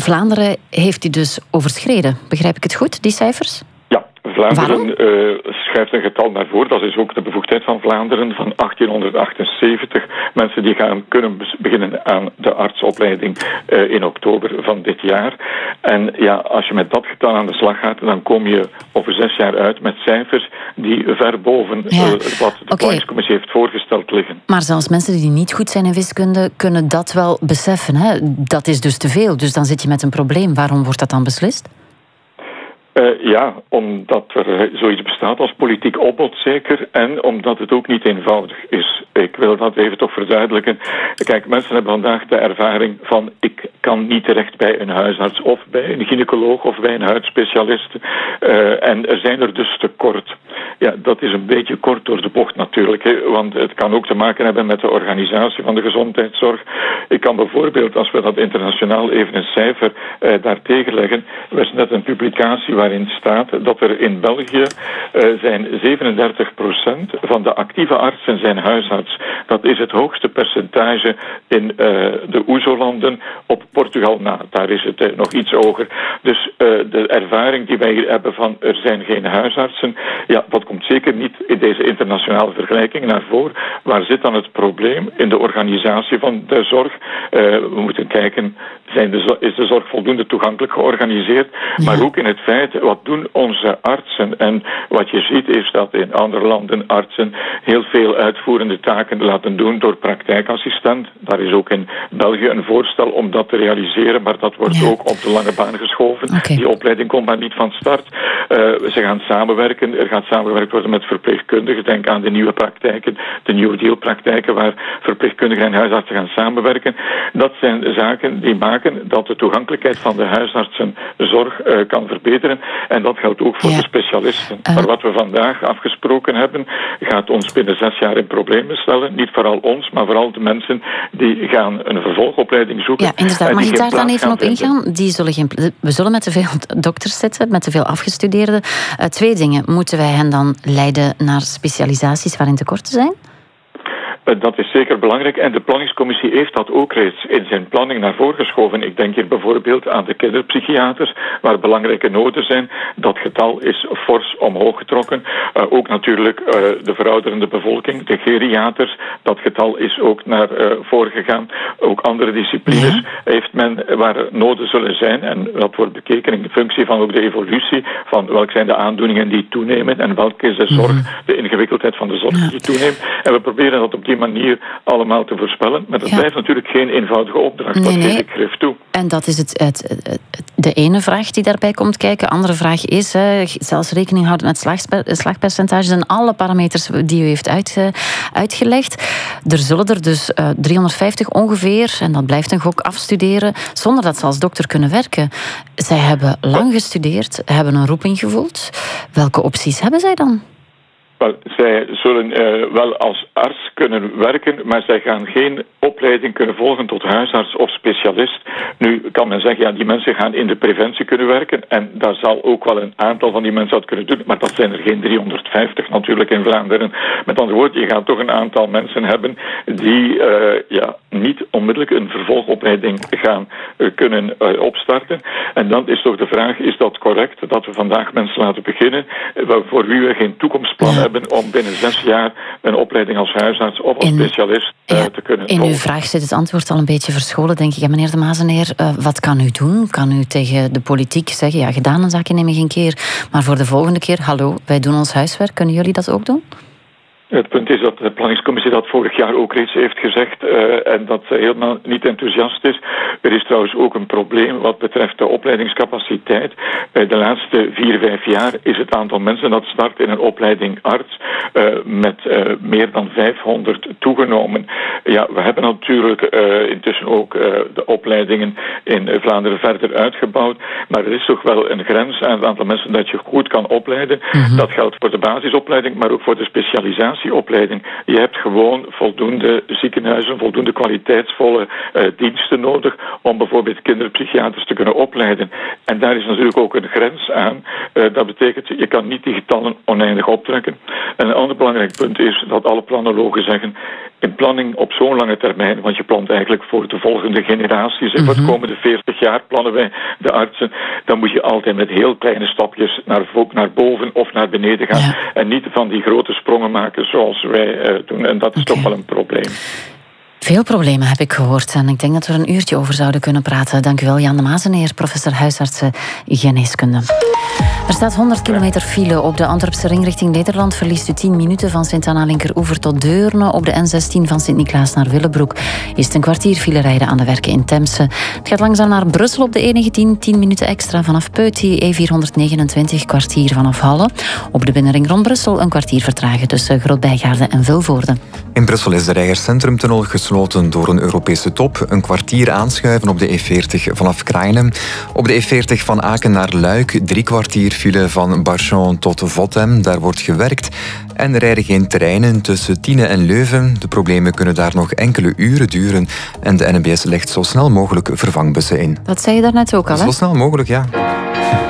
Vlaanderen heeft u dus overschreden. Begrijp ik het goed, die cijfers? Ja, Vlaanderen schrijft een getal naar voren. Dat is ook de bevoegdheid van Vlaanderen van 1878 mensen die kunnen beginnen aan de artsopleiding in oktober van dit jaar. En ja, als je met dat getal aan de slag gaat, dan kom je over 6 jaar uit met cijfers die ver boven wat de planningscommissie heeft voorgesteld liggen. Maar zelfs mensen die niet goed zijn in wiskunde kunnen dat wel beseffen. Hè? Dat is dus te veel. Dus dan zit je met een probleem. Waarom wordt dat dan beslist? Ja, omdat er zoiets bestaat als politiek opbod zeker en omdat het ook niet eenvoudig is. Ik wil dat even toch verduidelijken. Kijk, mensen hebben vandaag de ervaring van ik kan niet terecht bij een huisarts of bij een gynaecoloog of bij een huidspecialist en er zijn er dus tekort. Ja, dat is een beetje kort door de bocht natuurlijk, hè, want het kan ook te maken hebben met de organisatie van de gezondheidszorg. Ik kan bijvoorbeeld, als we dat internationaal even een cijfer daartegen leggen, er is net een publicatie waarin staat dat er in België zijn 37% van de actieve artsen zijn huisarts. Dat is het hoogste percentage in de OESO-landen op Portugal na. Daar is het nog iets hoger. Dus de ervaring die wij hier hebben van er zijn geen huisartsen, ja, dat komt zeker niet in deze internationale vergelijking naar voren. Waar zit dan het probleem? In de organisatie van de zorg. We moeten kijken, is de zorg voldoende toegankelijk georganiseerd? Ja. Maar ook in het feit, wat doen onze artsen? En wat je ziet is dat in andere landen artsen heel veel uitvoerende taken laten doen door praktijkassistent. Daar is ook in België een voorstel om dat te realiseren, maar dat wordt ook op de lange baan geschoven. Okay. Die opleiding komt maar niet van start. Ze gaan samenwerken. Er gaat samengewerkt worden met verpleegkundigen. Denk aan de nieuwe praktijken, de New Deal praktijken, waar verpleegkundigen en huisartsen gaan samenwerken. Dat zijn zaken die maken dat de toegankelijkheid van de huisartsenzorg kan verbeteren. En dat geldt ook voor de specialisten. Maar wat we vandaag afgesproken hebben, gaat ons binnen 6 jaar in problemen stellen. Niet vooral ons, maar vooral de mensen die gaan een vervolgopleiding zoeken. Ja, inderdaad. Mag ik daar dan even op ingaan? We zullen met te veel dokters zitten, met te veel afgestudeerden. 2 dingen. Moeten wij hen dan leiden naar specialisaties waarin tekorten zijn? Dat is zeker belangrijk en de planningscommissie heeft dat ook reeds in zijn planning naar voren geschoven. Ik denk hier bijvoorbeeld aan de kinderpsychiaters, waar belangrijke noden zijn. Dat getal is fors omhoog getrokken. Ook natuurlijk de verouderende bevolking, de geriaters, dat getal is ook naar voren gegaan. Ook andere disciplines heeft men waar noden zullen zijn en dat wordt bekeken in functie van ook de evolutie van welke zijn de aandoeningen die toenemen en welke is de zorg, de ingewikkeldheid van de zorg die toeneemt. En we proberen dat op die manier allemaal te voorspellen. Maar dat blijft natuurlijk geen eenvoudige opdracht. Dat geef ik grif toe. En dat is de ene vraag die daarbij komt kijken. Andere vraag is, zelfs rekening houden met slagpercentages en alle parameters die u heeft uitgelegd. Er zullen er dus 350 ongeveer, en dat blijft een gok, afstuderen, zonder dat ze als dokter kunnen werken. Zij hebben lang gestudeerd, hebben een roeping gevoeld. Welke opties hebben zij dan? Zij zullen wel als arts kunnen werken, maar zij gaan geen opleiding kunnen volgen tot huisarts of specialist. Nu kan men zeggen, ja, die mensen gaan in de preventie kunnen werken en daar zal ook wel een aantal van die mensen dat kunnen doen, maar dat zijn er geen 350 natuurlijk in Vlaanderen. Met andere woorden, je gaat toch een aantal mensen hebben die niet onmiddellijk een vervolgopleiding gaan kunnen opstarten. En dan is toch de vraag, is dat correct dat we vandaag mensen laten beginnen voor wie we geen toekomstplan hebben om binnen 6 jaar een opleiding als huisarts of als specialist te kunnen volgen. In uw vraag zit het antwoord al een beetje verscholen, denk ik. Meneer De Mazeneer, wat kan u doen? Kan u tegen de politiek zeggen, ja, gedaan een zaakje neem ik een keer, maar voor de volgende keer, hallo, wij doen ons huiswerk, kunnen jullie dat ook doen? Het punt is dat de planningscommissie dat vorig jaar ook reeds heeft gezegd en dat ze helemaal niet enthousiast is. Er is trouwens ook een probleem wat betreft de opleidingscapaciteit. Bij de laatste 4-5 jaar is het aantal mensen dat start in een opleiding arts met meer dan 500 toegenomen. Ja, we hebben natuurlijk intussen ook de opleidingen in Vlaanderen verder uitgebouwd, maar er is toch wel een grens aan het aantal mensen dat je goed kan opleiden. Dat geldt voor de basisopleiding, maar ook voor de specialisatie. Opleiding. Je hebt gewoon voldoende ziekenhuizen, voldoende kwaliteitsvolle diensten nodig om bijvoorbeeld kinderpsychiaters te kunnen opleiden. En daar is natuurlijk ook een grens aan. Dat betekent, je kan niet die getallen oneindig optrekken. En een ander belangrijk punt is dat alle planologen zeggen, in planning op zo'n lange termijn, want je plant eigenlijk voor de volgende generaties. En voor de komende 40 jaar plannen wij de artsen. Dan moet je altijd met heel kleine stapjes naar boven of naar beneden gaan. Ja. En niet van die grote sprongen maken zoals wij doen. En dat is toch wel een probleem. Veel problemen heb ik gehoord en ik denk dat we er een uurtje over zouden kunnen praten. Dank u wel, Jan de Mazeneer, professor huisartsen geneeskunde. Er staat 100 kilometer file op de Antwerpse ring richting Nederland. Verliest u 10 minuten van Sint-Anna-Linkeroever tot Deurne. Op de N16 van Sint-Niklaas naar Willebroek is het een kwartier file rijden aan de werken in Temse. Het gaat langzaam naar Brussel op de E19, 10 minuten extra vanaf Peuty. E429, kwartier vanaf Halle. Op de binnenring rond Brussel een kwartier vertragen tussen Groot-Bijgaarde en Vilvoorde. In Brussel is de Reigerscentrumtunnel gesloten door een Europese top. Een kwartier aanschuiven op de E40 vanaf Kraaienen. Op de E40 van Aken naar Luik 3 kwartier file van Barchon tot Votem. Daar wordt gewerkt. En er rijden geen treinen tussen Tiene en Leuven. De problemen kunnen daar nog enkele uren duren. En de NMBS legt zo snel mogelijk vervangbussen in. Dat zei je daarnet ook al, hè? Zo snel mogelijk, ja.